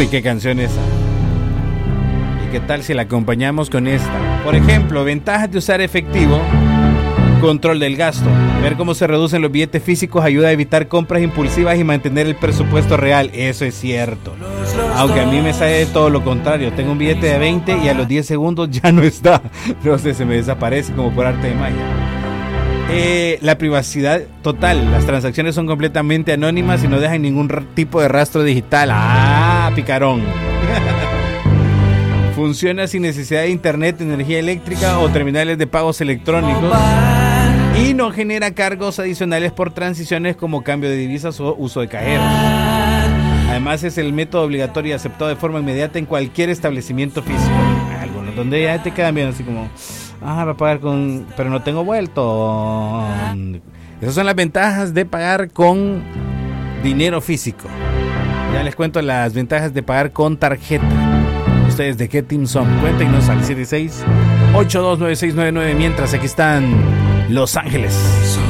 Uy, qué canción esa. ¿Y qué tal si la acompañamos con esta? Por ejemplo, ventajas de usar efectivo. Control del gasto. Ver cómo se reducen los billetes físicos ayuda a evitar compras impulsivas y mantener el presupuesto real. Eso es cierto. Aunque a mí me sale todo lo contrario. Tengo un billete de 20 y a los 10 segundos ya no está. No sé, se me desaparece como por arte de magia. La privacidad total. Las transacciones son completamente anónimas y no dejan ningún tipo de rastro digital. ¡Ah, picarón! Funciona sin necesidad de internet, energía eléctrica o terminales de pagos electrónicos. Y no genera cargos adicionales por transiciones como cambio de divisas o uso de cajeros. Además es el método obligatorio y aceptado de forma inmediata en cualquier establecimiento físico. Algunos donde ya te quedan bien así como, va a pagar con, pero no tengo vuelto. Esas son las ventajas de pagar con dinero físico. Ya les cuento las ventajas de pagar con tarjeta. ¿Ustedes de qué team son? Cuéntenos al 76-829699. Mientras aquí están Los Ángeles.